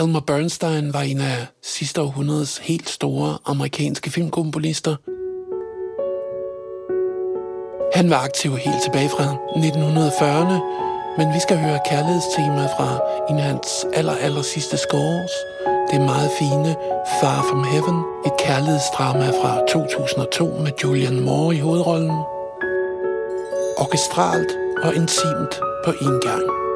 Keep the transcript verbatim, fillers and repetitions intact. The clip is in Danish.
Elmer Bernstein var en af sidste århundredes helt store amerikanske filmkomponister. Han var aktiv helt tilbage fra nitten fyrrerne, men vi skal høre kærlighedstema fra en af hans aller, aller sidste scores. Det er meget fine Far From Heaven, et kærlighedsdrama fra to tusind og to med Julianne Moore i hovedrollen. Orkestralt og intimt på en gang.